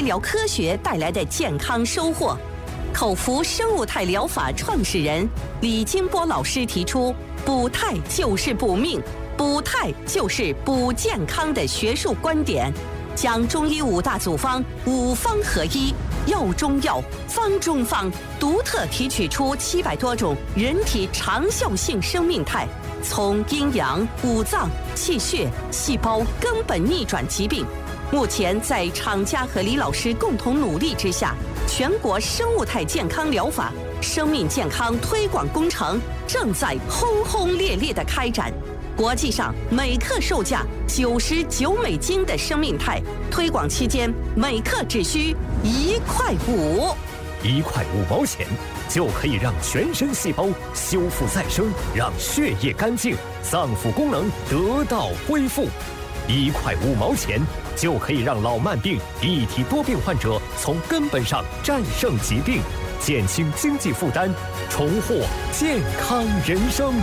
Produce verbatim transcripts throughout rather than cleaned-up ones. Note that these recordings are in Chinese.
疗科学带来的健康收获。口服生物态疗法创始人李金波老师提出“补态就是补命，补态就是补健康”的学术观点，将中医五大组方五方合一，药中药，方中方，独特提取出七百多种人体长效性生命态，从阴阳、五脏、气血、细胞根本逆转疾病。目前在厂家和李老师共同努力之下，全国生物态健康疗法生命健康推广工程正在轰轰烈烈地开展。国际上每克售价九十九美金的生命态，推广期间每克只需一块五， 一块五毛钱就可以让全身细胞修复再生，让血液干净，脏腑功能得到恢复。一块五毛钱就可以让老慢病、一体多病患者从根本上战胜疾病，减轻经济负担，重获健康人生。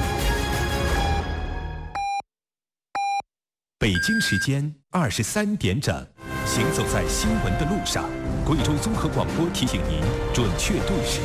北京时间二十三点整，行走在新闻的路上，贵州综合广播提醒您准确对时。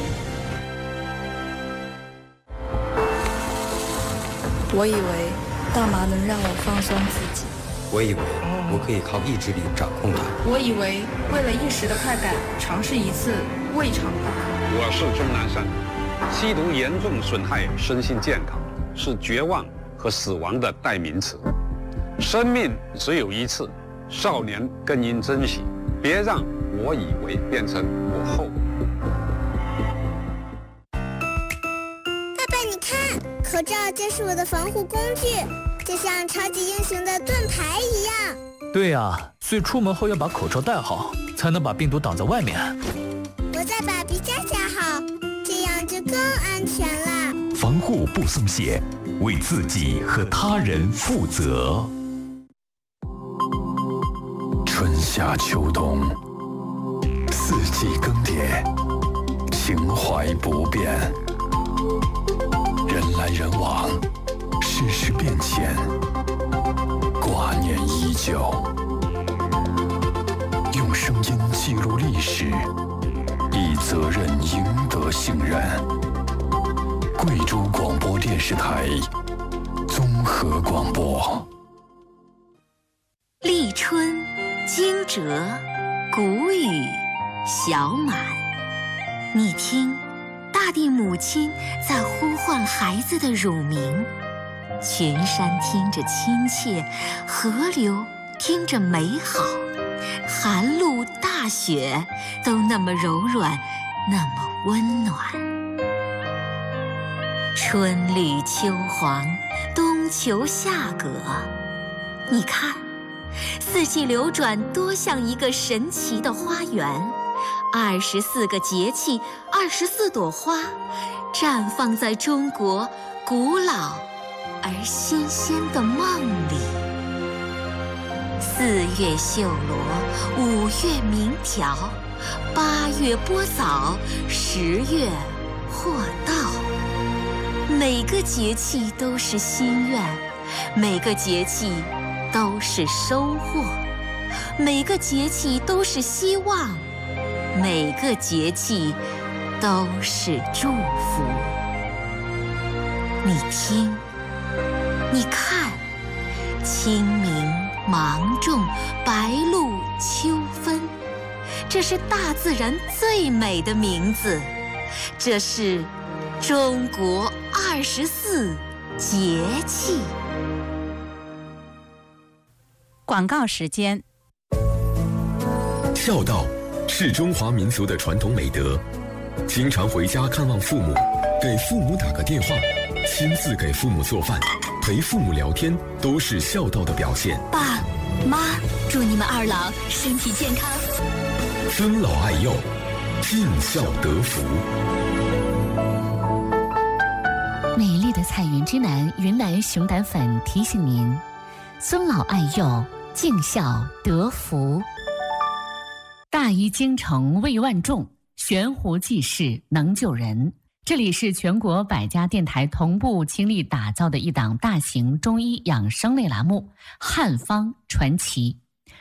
我以为大麻能让我放松自己， 我以为我可以靠意志力掌控它， 我以为为了一时的快感，尝试一次未尝不可。 我是钟南山，吸毒严重损害身心健康，是绝望和死亡的代名词。生命只有一次，少年更应珍惜，别让我以为变成我后。 爸爸，你看，口罩就是我的防护工具，就像超级英雄的盾牌一样。 对啊，所以出门后要把口罩戴好，才能把病毒挡在外面。 我再把皮夹夹好，这样就更安全了。 防护不松懈，为自己和他人负责。春夏秋冬，四季更迭，情怀不变。人来人往，世事变迁，挂念依旧。用声音记录历史，以责任赢得信任。贵州广播电视台综合广播。 立春，惊蛰，谷雨，小满。你听，大地母亲在呼唤孩子的乳名，群山听着亲切，河流听着美好，寒露大雪都那么柔软，那么温暖。春绿秋黄，冬秋夏葛，你看，四季流转多像一个神奇的花园，二十四个节气，二十四朵花，绽放在中国古老而新鲜的梦里。四月绣罗，五月鸣条，八月播枣，十月获稻。每个节气都是心愿，每个节气都是收获，每个节气都是希望，每个节气都是祝福。你听，你看，清明、芒种、白露、秋分，这是大自然最美的名字，这是中国二十四节气。 广告时间。 孝道是中华民族的传统美德，经常回家看望父母，给父母打个电话，亲自给父母做饭，陪父母聊天，都是孝道的表现。 爸妈，祝你们二老身体健康， 尊老爱幼，尽孝得福。 美丽的彩云之南云南熊胆粉提醒您：尊老爱幼，尽孝得福。大医精诚为万众，悬壶济世能救人。这里是全国百家电台同步倾力打造的一档大型中医养生类栏目《汉方传奇》。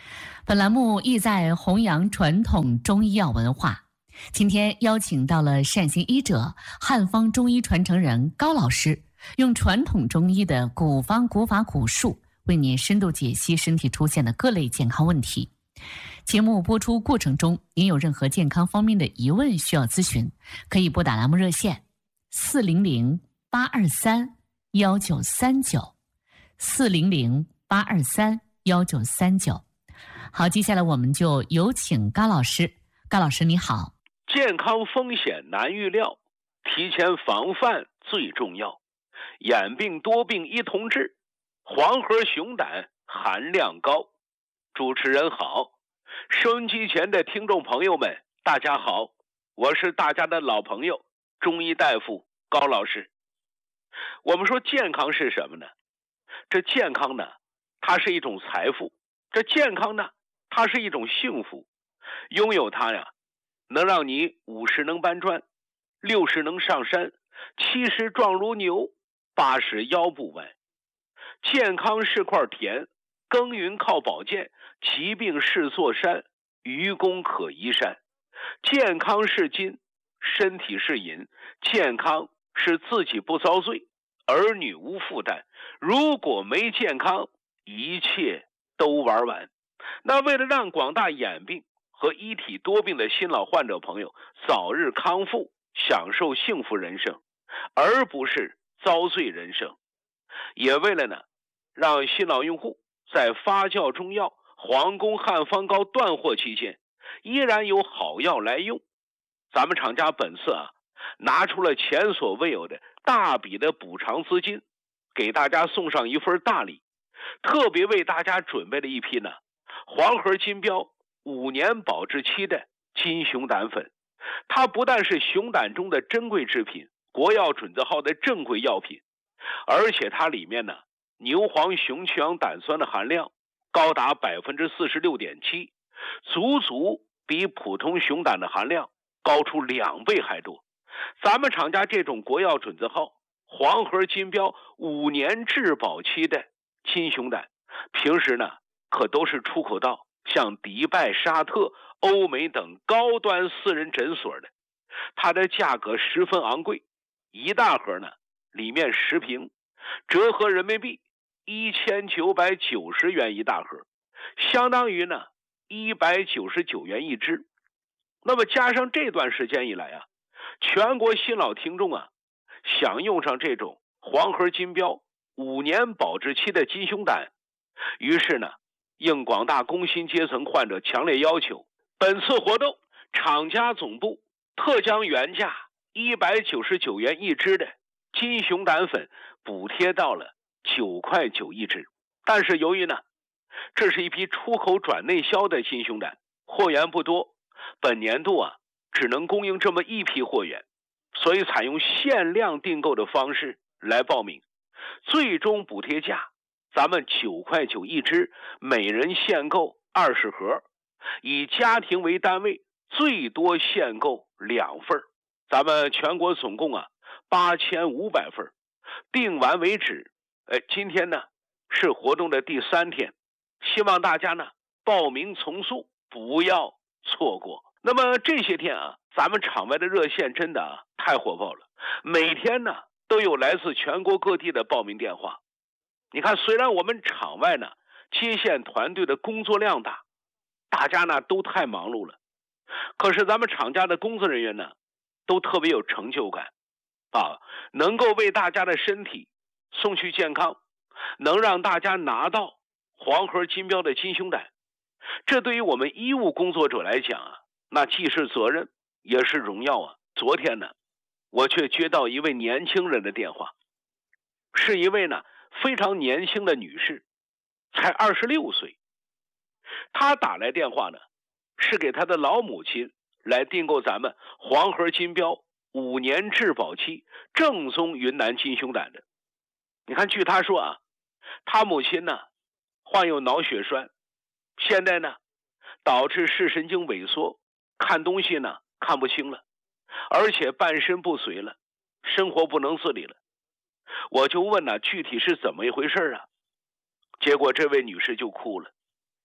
本栏目意在弘扬传统中医药文化。今天邀请到了善心医者、汉方中医传承人高老师，用传统中医的古方古法古术，为您深度解析身体出现的各类健康问题。节目播出过程中，您有任何健康方面的疑问需要咨询，可以拨打栏目热线四零零八二三幺九三九四零零八二三幺九三九。好，接下来我们就有请高老师。高老师你好。 健康风险难预料，提前防范最重要。眼病多病一同治，黄河熊胆含量高。主持人好，收音机前的听众朋友们大家好，我是大家的老朋友中医大夫高老师。我们说健康是什么呢？这健康呢，它是一种财富，这健康呢，它是一种幸福。拥有它呀，能让你五十能搬砖，六十能上山，七十壮如牛，八十腰不弯。健康是块田，耕耘靠宝剑，疾病是座山，愚公可移山。健康是金，身体是银。健康是自己不遭罪，儿女无负担。如果没健康，一切都玩完。那为了让广大眼病和一体多病的新老患者朋友早日康复，享受幸福人生，而不是遭罪人生，也为了呢，让新老用户在发酵中药皇宫汉方膏断货期间，依然有好药来用。咱们厂家本次啊，拿出了前所未有的大笔的补偿资金，给大家送上一份大礼，特别为大家准备了一批呢黄河金标五年保质期的金熊胆粉。它不但是熊胆中的珍贵制品，国药准字号的正规药品，而且它里面呢牛黄熊去氧胆酸的含量高达 百分之四十六点七， 足足比普通熊胆的含量高出两倍还多。咱们厂家这种国药准字号黄河金标五年质保期的金熊胆，平时呢可都是出口到像迪拜、沙特、欧美等高端私人诊所的，它的价格十分昂贵，一大盒呢里面十瓶，折合人民币一千九百九十元一大盒，相当于呢一百九十九元一支。那么加上这段时间以来啊，全国新老听众啊想用上这种黄河金标五年保质期的金熊胆，于是呢应广大工薪阶层患者强烈要求，本次活动厂家总部特将原价一百九十九元一支的金熊胆粉补贴到了九块九一支。但是由于呢这是一批出口转内销的金熊胆，货源不多，本年度啊只能供应这么一批货源，所以采用限量订购的方式来报名，最终补贴价咱们九块九一支，每人限购二十盒，以家庭为单位，最多限购两份。咱们全国总共啊八千五百份，订完为止。哎，今天呢是活动的第三天，希望大家呢报名从速，不要错过。那么这些天啊，咱们场外的热线真的啊太火爆了，每天呢都有来自全国各地的报名电话。你看，虽然我们场外呢接线团队的工作量大，大家呢都太忙碌了，可是咱们厂家的工作人员呢都特别有成就感啊，能够为大家的身体送去健康，能让大家拿到黄河金标的金熊胆，这对于我们医务工作者来讲啊，那既是责任也是荣耀啊。昨天呢我却接到一位年轻人的电话，是一位呢非常年轻的女士，才二十六岁。她打来电话呢是给她的老母亲来订购咱们黄河金标五年质保期正宗云南金熊胆的。你看，据她说啊，她母亲呢患有脑血栓，现在呢导致视神经萎缩，看东西呢看不清了，而且半身不遂了，生活不能自理了。我就问呢具体是怎么一回事啊？结果这位女士就哭了。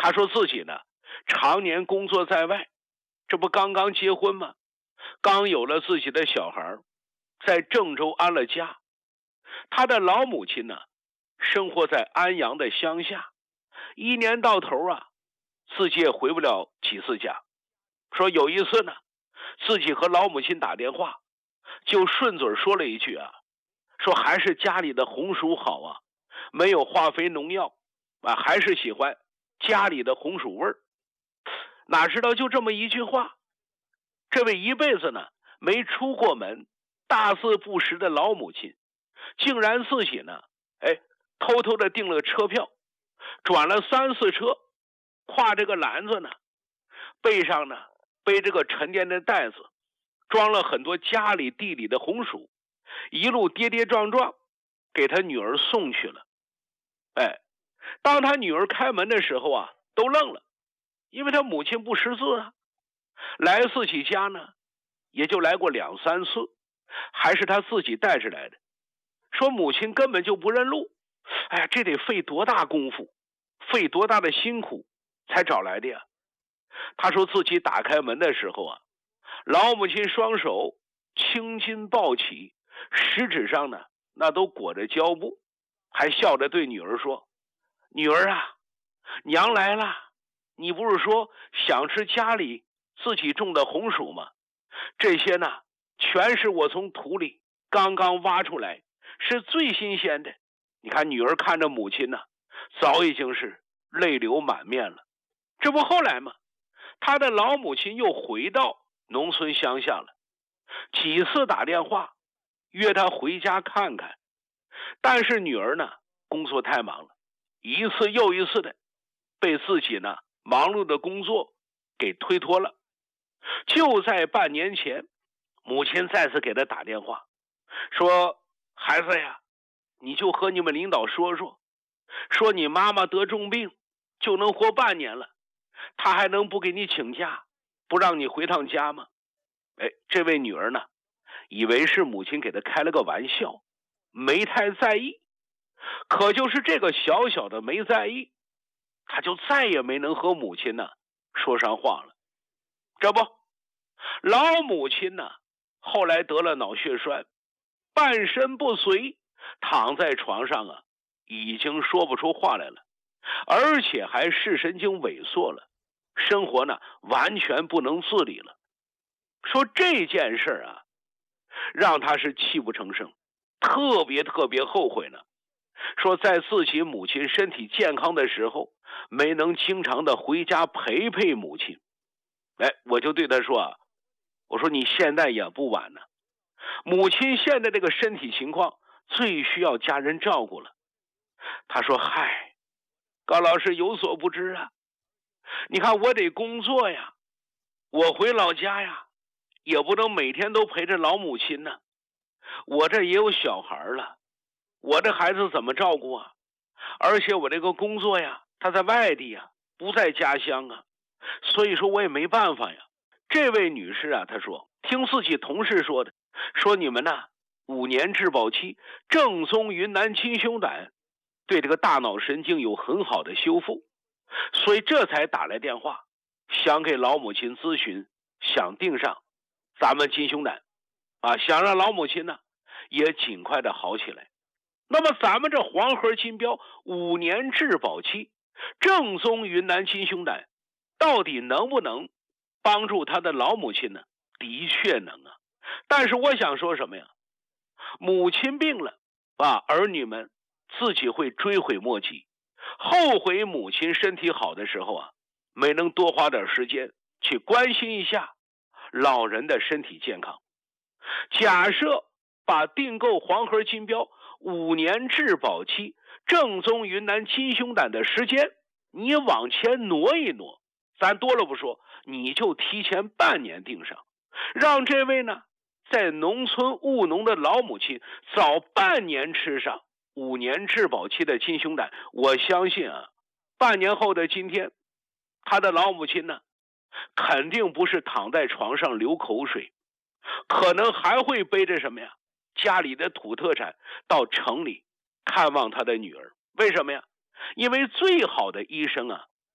他说自己呢常年工作在外，这不刚刚结婚吗？刚有了自己的小孩，在郑州安了家。他的老母亲呢生活在安阳的乡下，一年到头啊自己也回不了几次家。说有一次呢自己和老母亲打电话，就顺嘴说了一句啊，说还是家里的红薯好啊，没有化肥农药啊，还是喜欢家里的红薯味儿。哪知道就这么一句话，这位一辈子呢没出过门，大字不识的老母亲，竟然自己呢哎偷偷的订了个车票，转了三四车，挎这个篮子呢，背上呢背这个沉甸的袋子，装了很多家里地里的红薯，一路跌跌撞撞给他女儿送去了。哎，当他女儿开门的时候啊都愣了，因为他母亲不识字啊。来自己家呢也就来过两三次，还是他自己带着来的。说母亲根本就不认路，哎呀，这得费多大功夫，费多大的辛苦才找来的呀。他说自己打开门的时候啊，老母亲双手青筋暴起，食指上呢那都裹着胶布，还笑着对女儿说，女儿啊，娘来了，你不是说想吃家里自己种的红薯吗？这些呢全是我从土里刚刚挖出来，是最新鲜的。你看女儿看着母亲呢早已经是泪流满面了。这不后来嘛，他的老母亲又回到农村乡下了，几次打电话约他回家看看，但是女儿呢工作太忙了，一次又一次的被自己呢忙碌的工作给推脱了。就在半年前，母亲再次给他打电话，说孩子呀，你就和你们领导说说，说你妈妈得重病就能活半年了，他还能不给你请假，不让你回趟家吗？哎，这位女儿呢以为是母亲给她开了个玩笑，没太在意。可就是这个小小的没在意，他就再也没能和母亲呢说上话了。这不，老母亲呢后来得了脑血栓，半身不遂，躺在床上啊已经说不出话来了，而且还视神经萎缩了，生活呢完全不能自理了。说这件事啊让他是泣不成声，特别特别后悔呢。说在自己母亲身体健康的时候没能经常的回家陪陪母亲。哎，我就对他说啊，我说你现在也不晚呢，母亲现在这个身体情况最需要家人照顾了。他说嗨，高老师有所不知啊，你看我得工作呀，我回老家呀也不能每天都陪着老母亲呢，我这也有小孩了，我这孩子怎么照顾啊？而且我这个工作呀他在外地呀，不在家乡啊，所以说我也没办法呀。这位女士啊，她说听自己同事说的，说你们呢五年质保期，正宗云南金胸胆对这个大脑神经有很好的修复，所以这才打来电话想给老母亲咨询，想订上咱们金胸胆啊，想让老母亲呢也尽快的好起来。那么咱们这黄河金标五年质保期正宗云南金胸胆到底能不能帮助他的老母亲呢？的确能啊。但是我想说什么呀，母亲病了啊，儿女们自己会追悔莫及，后悔母亲身体好的时候啊没能多花点时间去关心一下老人的身体健康。假设把订购黄河金标五年质保期正宗云南金胸胆的时间你往前挪一挪，咱多了不说，你就提前半年订上，让这位呢在农村务农的老母亲早半年吃上五年质保期的金胸胆。我相信啊，半年后的今天，他的老母亲呢肯定不是躺在床上流口水，可能还会背着什么呀，家里的土特产到城里看望他的女儿。为什么呀？因为最好的医生啊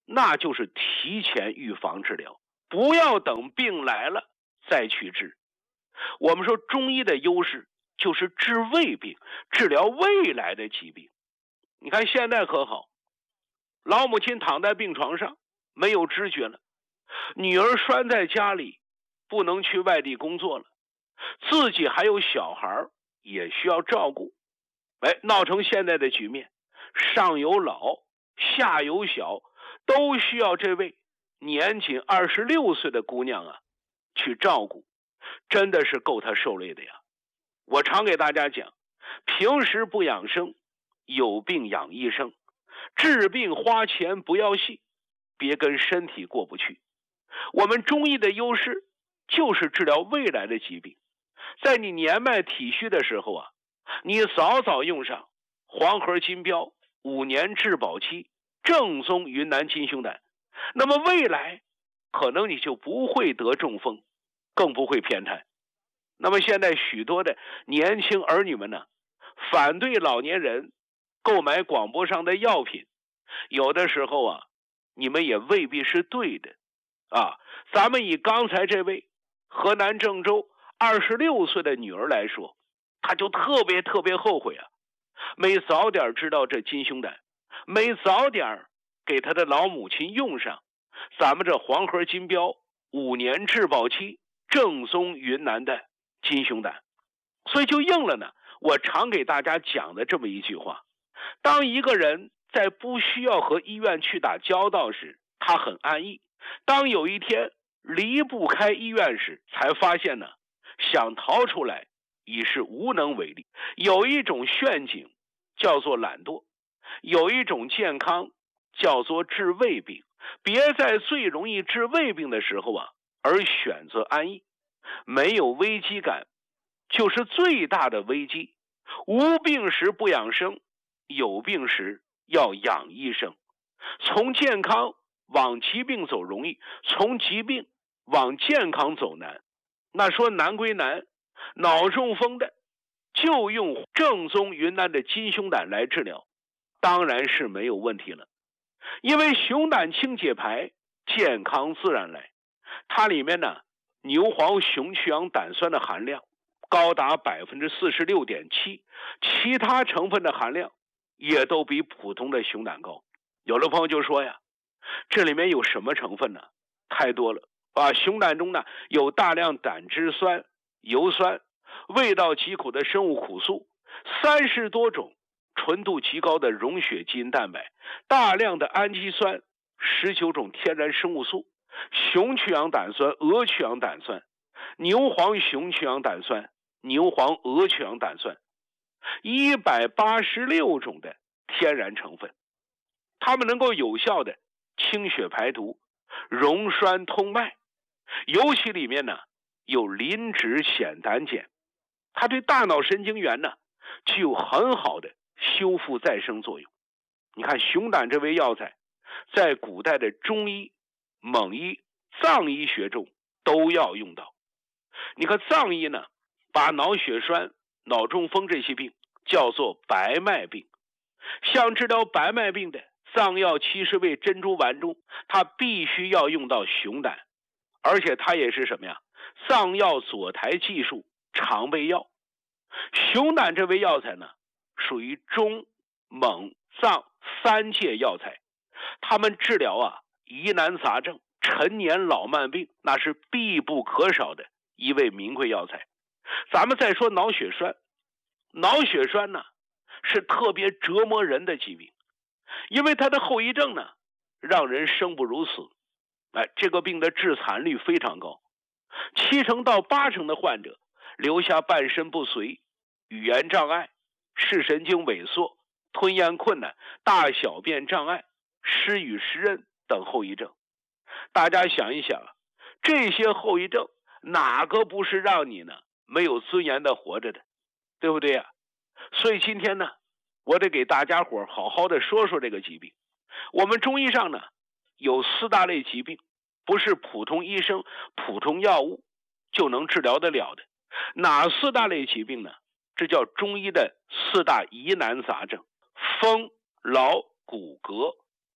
那就是提前预防治疗，不要等病来了再去治。我们说中医的优势就是治未病，治疗未来的疾病。你看现在可好，老母亲躺在病床上没有知觉了，女儿拴在家里不能去外地工作了，自己还有小孩也需要照顾，哎，闹成现在的局面，上有老下有小，都需要这位年仅二十六岁的姑娘啊去照顾，真的是够她受累的呀。我常给大家讲，平时不养生，有病养医生，治病花钱不要戏，别跟身体过不去。我们中医的优势就是治疗未来的疾病，在你年迈体虚的时候啊，你早早用上黄河金标五年质保期正宗云南金胸胆，那么未来可能你就不会得中风，更不会偏瘫。那么现在许多的年轻儿女们呢，反对老年人购买广播上的药品，有的时候啊，你们也未必是对的啊。咱们以刚才这位河南郑州二十六岁的女儿来说，她就特别特别后悔啊，没早点知道这金胸胆，没早点给她的老母亲用上咱们这黄河金标五年质保期正宗云南的金胸胆。所以就应了呢我常给大家讲的这么一句话，当一个人在不需要和医院去打交道时，他很安逸，当有一天离不开医院时，才发现呢想逃出来已是无能为力。有一种陷阱叫做懒惰，有一种健康叫做治未病。别在最容易治未病的时候啊而选择安逸，没有危机感就是最大的危机。无病时不养生，有病时要养医生。从健康往疾病走容易，从疾病往健康走难。那说难归难，脑中风的就用正宗云南的金胸胆来治疗，当然是没有问题了。因为熊胆清解牌，健康自然来。它里面呢，牛黄熊去氧胆酸的含量高达 百分之四十六点七， 其他成分的含量也都比普通的熊胆高。有的朋友就说呀，这里面有什么成分呢？太多了啊！熊胆中呢有大量胆汁酸、油酸、味道极苦的生物苦素，三十多种纯度极高的溶血基因蛋白，大量的氨基酸，十九种天然生物素，熊去氧胆酸、鹅去氧胆酸、牛黄熊去氧胆酸、牛黄鹅去氧胆酸，一百八十六种的天然成分，它们能够有效的清血排毒、溶栓通脉，尤其里面呢有磷脂酰胆碱，它对大脑神经元呢具有很好的修复再生作用。你看熊胆这味药材在古代的中医、蒙医、藏医学中都要用到。你看藏医呢把脑血栓、脑中风这些病叫做白脉病，像治疗白脉病的藏药七十味珍珠丸中，它必须要用到熊胆，而且它也是什么呀？藏药左台技术常备药。熊胆这味药材呢属于中蒙藏三界药材，他们治疗啊疑难杂症、陈年老慢病，那是必不可少的一味名贵药材。咱们再说脑血栓，脑血栓呢是特别折磨人的疾病，因为它的后遗症呢让人生不如死。哎，这个病的致残率非常高，七成到八成的患者留下半身不遂、语言障碍、视神经萎缩、吞咽困难、大小便障碍、失语失认等后遗症。大家想一想啊，这些后遗症哪个不是让你呢没有尊严的活着的，对不对呀？所以今天呢我得给大家伙好好的说说这个疾病。我们中医上呢有四大类疾病，不是普通医生、普通药物就能治疗得了的。哪四大类疾病呢？这叫中医的四大疑难杂症：风、劳、骨、骼。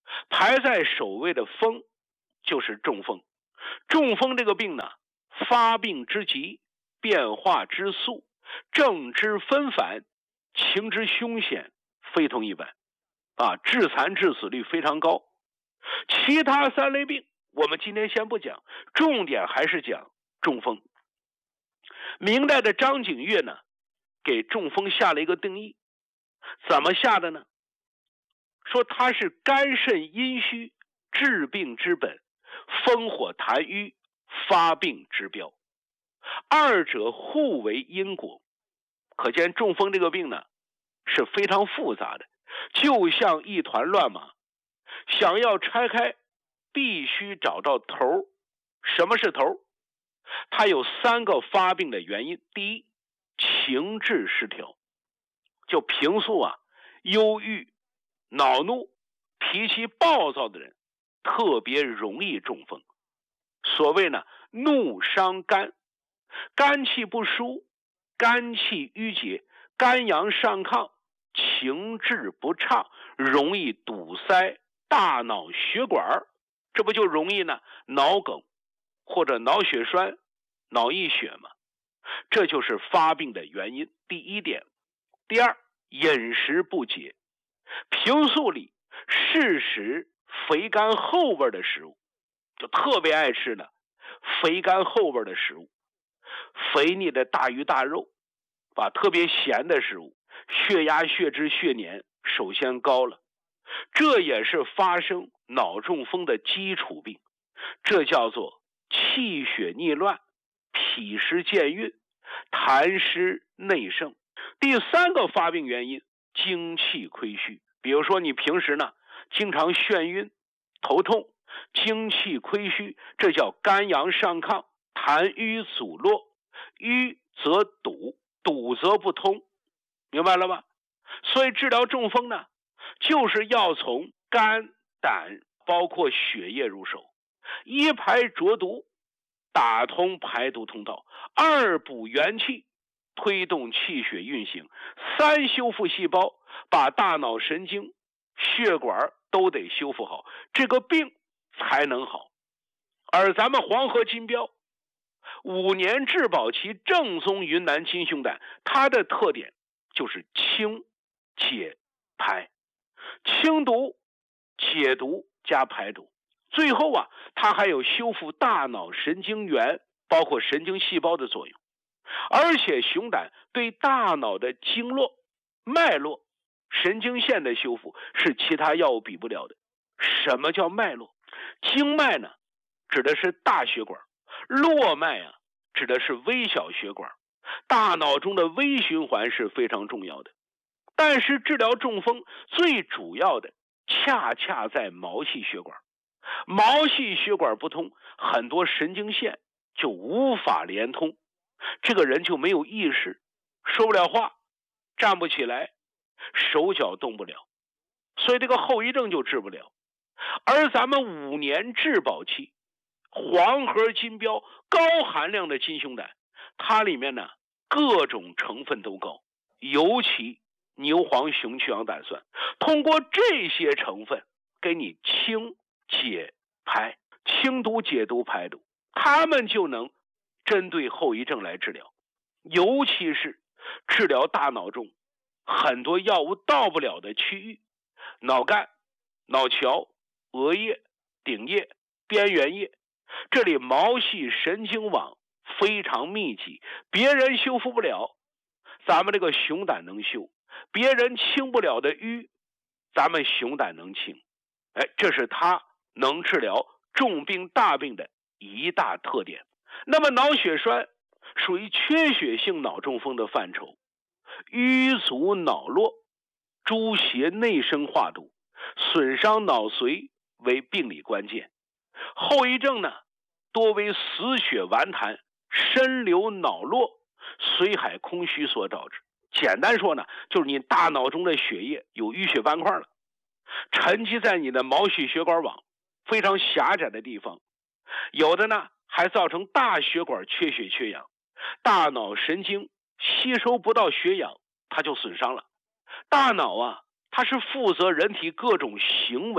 排在首位的风就是中风。中风这个病呢，发病之急，变化之速，症之纷繁，情之凶险，非同一般啊，致残致死率非常高。其他三类病我们今天先不讲，重点还是讲中风。明代的张景岳呢，给中风下了一个定义，怎么下的呢？说它是肝肾阴虚治病之本，风火痰瘀发病之标，二者互为因果。可见中风这个病呢是非常复杂的，就像一团乱麻，想要拆开必须找到头。什么是头？它有三个发病的原因。第一，情志失调，就平素啊忧郁、恼怒、脾气暴躁的人特别容易中风。所谓呢，怒伤肝，肝气不舒，肝气郁结，肝阳上亢，情志不畅，容易堵塞大脑血管，这不就容易呢脑梗或者脑血栓、脑溢血吗？这就是发病的原因。第一点。第二，饮食不节，平素里适食肥甘厚味的食物，就特别爱吃呢肥甘厚味的食物，肥腻的大鱼大肉，把特别咸的食物，血压、血脂、血粘首先高了，这也是发生脑中风的基础病，这叫做气血逆乱，脾湿健运，痰湿内盛。第三个发病原因，精气亏虚。比如说你平时呢经常眩晕、头痛，精气亏虚，这叫肝阳上亢，痰瘀阻络，瘀则堵，堵则不通，明白了吧？所以治疗中风呢，就是要从肝、胆包括血液入手，一排浊毒，打通排毒通道，二补元气，推动气血运行，三修复细胞，把大脑神经、血管都得修复好，这个病才能好。而咱们黄河金标五年质保期正宗云南金胸胆，它的特点就是清、解、排，清毒、解毒加排毒。最后啊，它还有修复大脑神经元，包括神经细胞的作用。而且熊胆对大脑的经络、脉络、神经线的修复是其他药物比不了的。什么叫脉络？经脉呢，指的是大血管；络脉啊，指的是微小血管。大脑中的微循环是非常重要的。但是治疗中风最主要的恰恰在毛细血管，毛细血管不通，很多神经线就无法连通，这个人就没有意识，说不了话，站不起来，手脚动不了，所以这个后遗症就治不了。而咱们五年质保期黄河金标高含量的金胸胆，它里面呢各种成分都高，尤其牛黄熊去氧胆酸，通过这些成分给你清、解、排，清毒、解毒、排毒，他们就能针对后遗症来治疗。尤其是治疗大脑中很多药物到不了的区域，脑干、脑桥、额叶、顶叶、边缘叶，这里毛细神经网非常密集，别人修复不了，咱们这个熊胆能修；别人清不了的瘀，咱们熊胆能清。哎，这是它能治疗重病大病的一大特点。那么脑血栓属于缺血性脑中风的范畴，瘀阻脑络，诸邪内生化毒，损伤脑髓为病理关键。后遗症呢，多为死血顽痰、深流脑络、髓海空虚所导致。简单说呢，就是你大脑中的血液有淤血斑块了，沉积在你的毛细血管网非常狭窄的地方，有的呢还造成大血管缺血缺氧，大脑神经吸收不到血氧，它就损伤了。大脑啊，它是负责人体各种行为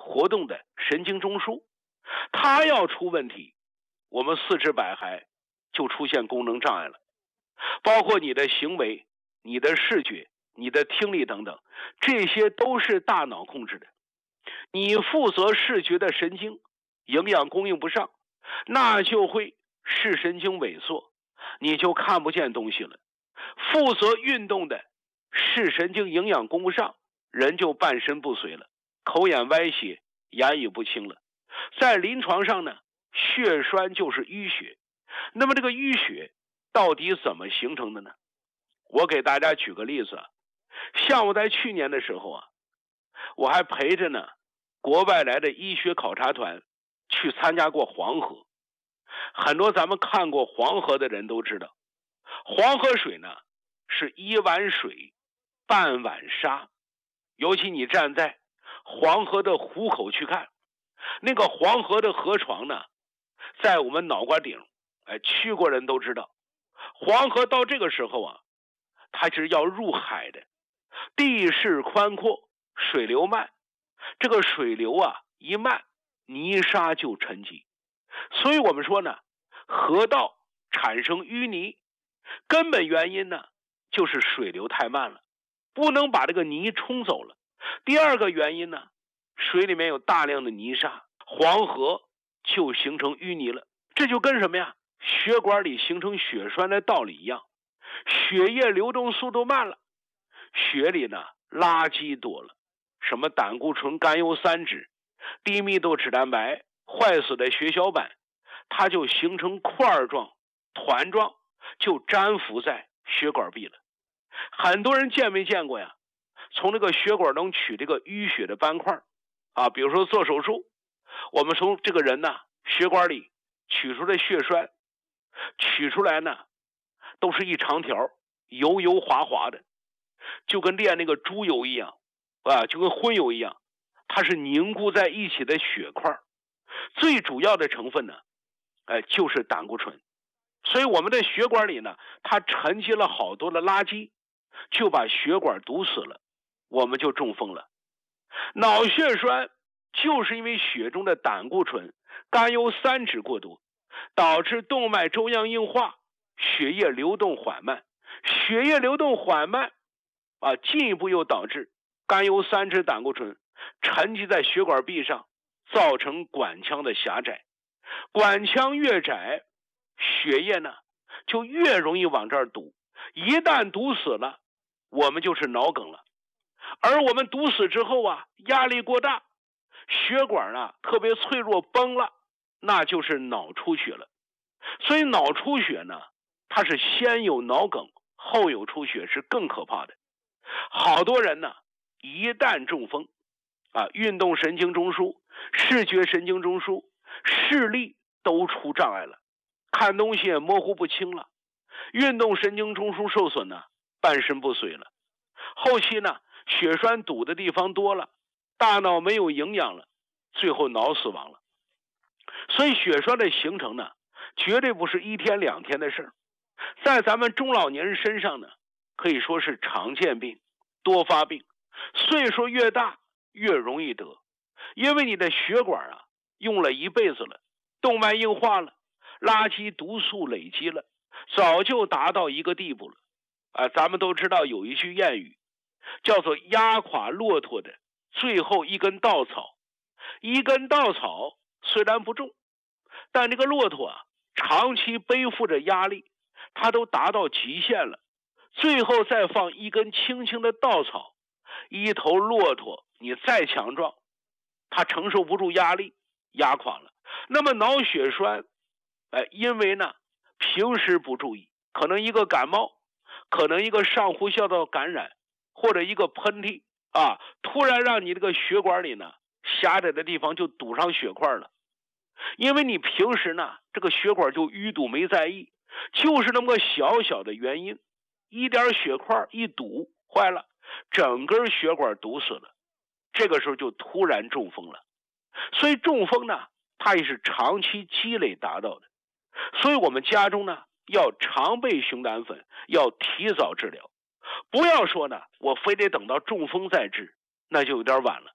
活动的神经中枢，它要出问题，我们四肢百骸就出现功能障碍了，包括你的行为、你的视觉、你的听力等等，这些都是大脑控制的。你负责视觉的神经营养供应不上，那就会视神经萎缩，你就看不见东西了。负责运动的视神经营养供不上，人就半身不遂了，口眼歪斜，言语不清了。在临床上呢，血栓就是淤血。那么这个淤血到底怎么形成的呢？我给大家举个例子啊，像我在去年的时候啊，我还陪着呢国外来的医学考察团去参加过黄河。很多咱们看过黄河的人都知道，黄河水呢是一碗水半碗沙。尤其你站在黄河的湖口去看，那个黄河的河床呢在我们脑瓜顶，哎，去过人都知道，黄河到这个时候啊，它是要入海的，地势宽阔，水流慢，这个水流啊一慢，泥沙就沉积。所以我们说呢，河道产生淤泥，根本原因呢就是水流太慢了，不能把这个泥冲走了。第二个原因呢，水里面有大量的泥沙，黄河就形成淤泥了。这就跟什么呀？血管里形成血栓的道理一样，血液流动速度慢了，血里呢垃圾多了，什么胆固醇、甘油三酯、低密度脂蛋白、坏死的血小板，它就形成块状、团状，就粘附在血管壁了。很多人见没见过呀？从这个血管中取这个淤血的斑块啊，比如说做手术，我们从这个人呢血管里取出的血栓，取出来呢都是一长条油油滑滑的，就跟炼那个猪油一样啊，就跟荤油一样，它是凝固在一起的血块。最主要的成分呢，哎，就是胆固醇。所以我们的血管里呢，它沉积了好多的垃圾，就把血管堵死了，我们就中风了。脑血栓就是因为血中的胆固醇、甘油三酯过多，导致动脉粥样硬化，血液流动缓慢，血液流动缓慢啊，进一步又导致甘油三酯、胆固醇沉积在血管壁上，造成管腔的狭窄。管腔越窄，血液呢就越容易往这儿堵，一旦堵死了，我们就是脑梗了。而我们堵死之后啊，压力过大，血管啊特别脆弱崩了，那就是脑出血了。所以脑出血呢，它是先有脑梗后有出血，是更可怕的。好多人呢一旦中风啊，运动神经中枢、视觉神经中枢、视力都出障碍了，看东西也模糊不清了，运动神经中枢受损呢，半身不遂了。后期呢，血栓堵的地方多了，大脑没有营养了，最后脑死亡了。所以血栓的形成呢，绝对不是一天两天的事儿，在咱们中老年人身上呢，可以说是常见病、多发病，岁数越大越容易得，因为你的血管啊用了一辈子了，动脉硬化了，垃圾毒素累积了，早就达到一个地步了啊。咱们都知道有一句谚语，叫做压垮骆驼的最后一根稻草。一根稻草虽然不重，但这个骆驼啊长期背负着压力，它都达到极限了，最后再放一根轻轻的稻草，一头骆驼你再强壮，它承受不住压力，压垮了。那么脑血栓哎，因为呢平时不注意，可能一个感冒，可能一个上呼吸道感染，或者一个喷嚏啊，突然让你这个血管里呢狭窄的地方就堵上血块了。因为你平时呢这个血管就淤堵没在意，就是那么个小小的原因，一点血块一堵坏了，整根血管堵死了，这个时候就突然中风了。所以中风呢它也是长期积累达到的。所以我们家中呢要常备熊胆粉，要提早治疗，不要说呢我非得等到中风再治，那就有点晚了。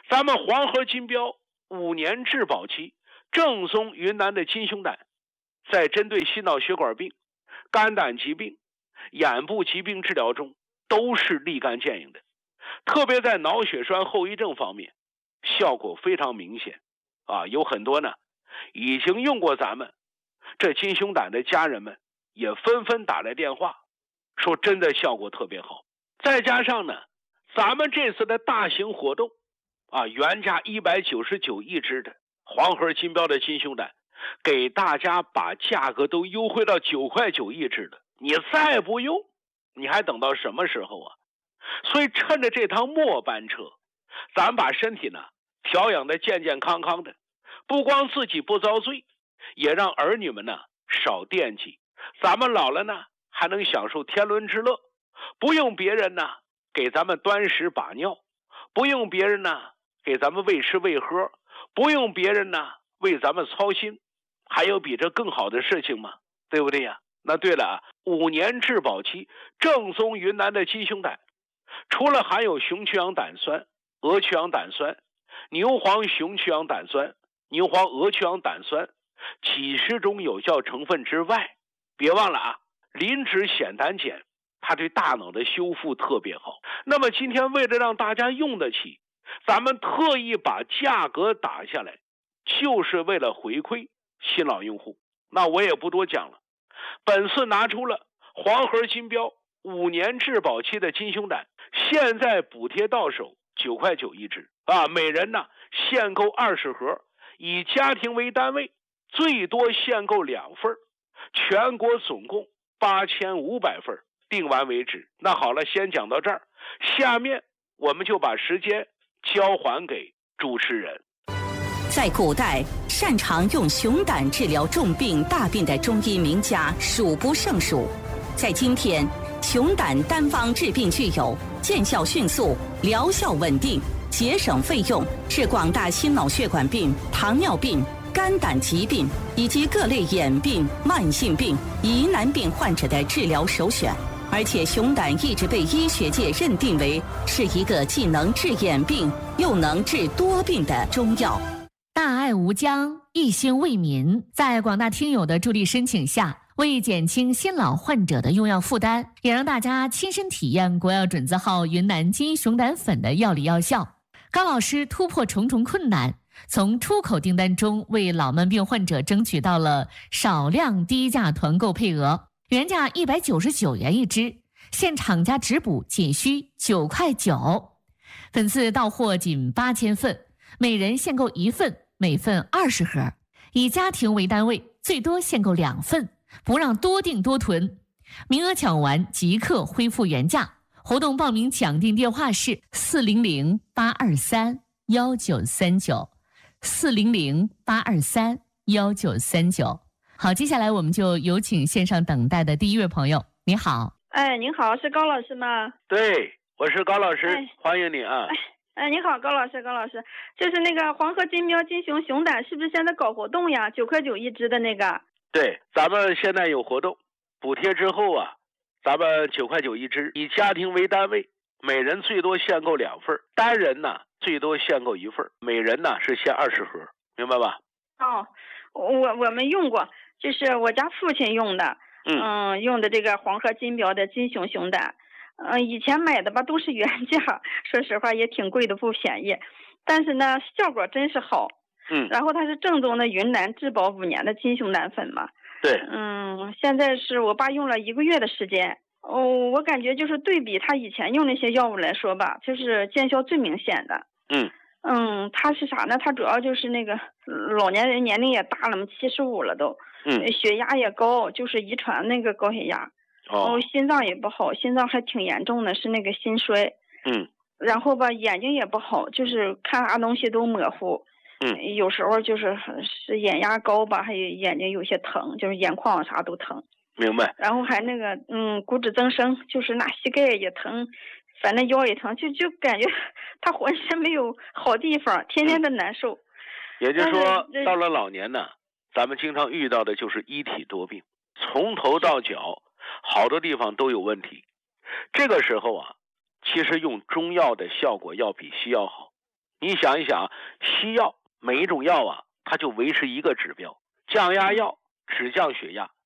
咱们黄河金标五年质保期正宗云南的金熊胆，在针对心脑血管病、肝胆疾病、眼部疾病治疗中都是立竿见影的，特别在脑血栓后遗症方面效果非常明显啊！有很多呢已经用过咱们这金熊胆的家人们也纷纷打来电话说真的效果特别好。再加上呢咱们这次的大型活动啊，原价一百九十九一支的黄河金标的金熊胆，给大家把价格都优惠到九块九一支的，你再不用你还等到什么时候啊？所以趁着这趟末班车，咱把身体呢调养的健健康康的，不光自己不遭罪，也让儿女们呢少惦记，咱们老了呢还能享受天伦之乐，不用别人呢给咱们端屎把尿，不用别人呢给咱们喂吃喂喝，不用别人呢为咱们操心，还有比这更好的事情吗？对不对呀？那对了啊，五年质保期正宗云南的金熊胆，除了含有雄曲氧胆酸、鹅曲氧胆酸、牛黄雄曲氧胆酸、牛黄鹅曲氧胆酸几十种有效成分之外，别忘了啊，磷脂酰胆碱它对大脑的修复特别好。那么今天为了让大家用得起，咱们特意把价格打下来，就是为了回馈新老用户。那我也不多讲了，本次拿出了黄河金标五年质保期的金熊胆，现在补贴到手九块九一支啊，每人呢限购二十盒，以家庭为单位，最多限购两份，全国总共八千五百份，订完为止。那好了，先讲到这儿，下面我们就把时间交还给主持人。 在古代，擅长用熊胆治疗重病大病的中医名家数不胜数。在今天，熊胆单方治病具有见效迅速、疗效稳定、节省费用，是广大心脑血管病、糖尿病、肝胆疾病以及各类眼病、慢性病、疑难病患者的治疗首选。而且熊胆一直被医学界认定为是一个既能治眼病又能治多病的中药。 大爱无疆，一心为民，在广大听友的助力申请下，为减轻新老患者的用药负担，也让大家亲身体验国药准字号云南金熊胆粉的药理药效。高老师突破重重困难，从出口订单中为老慢病患者争取到了少量低价团购配额，原价一百九十九元一支，现厂家直补仅需九块九，本次到货仅八千份，每人限购一份，每份二十盒，以家庭为单位，最多限购两份，不让多订多囤，名额抢完即刻恢复原价。活动报名抢订电话是四零零八二三幺九三九，四零零八二三幺九三九。好，接下来我们就有请线上等待的第一位朋友。你好。 哎，您好，是高老师吗？ 对，我是高老师，哎、欢迎你啊。 哎，你好，高老师，高老师，就是那个黄河金标金熊熊胆，是不是现在搞活动呀？九块九一支的那个。 对，咱们现在有活动，补贴之后啊，咱们九块九一支，以家庭为单位，每人最多限购两份，单人呢最多限购一份，每人呢是限二十盒，明白吧？ 哦，我我们用过，就是我家父亲用的，嗯，嗯用的这个黄河金标的金熊熊胆。嗯、呃，以前买的吧都是原价，说实话也挺贵的，不便宜。但是呢，效果真是好。 嗯。 然后它是正宗的云南质保五年的金熊胆粉嘛。 对。 嗯，现在是我爸用了一个月的时间。哦，我感觉就是对比他以前用那些药物来说吧，就是见效最明显的。 嗯。 嗯，他是啥呢？他主要就是那个老年人年龄也大了嘛，七十五了都。 嗯。 血压也高，就是遗传那个高血压。 哦， 心脏也不好，心脏还挺严重的，是那个心衰。 嗯， 然后吧，眼睛也不好，就是看啥东西都模糊。 嗯， 有时候就是是眼压高吧，还有眼睛有些疼，就是眼眶啥都疼。 明白。 然后还那个嗯，骨质增生，就是那膝盖也疼，反正腰也疼，就就感觉他浑身没有好地方，天天的难受。嗯、 也就是说，到了老年呢，咱们经常遇到的就是一体多病，从头到脚。好多地方都有问题，这个时候啊，其实用中药的效果要比西药好。 你想一想，西药每一种药啊，它就维持一个指标，降压药只降血压，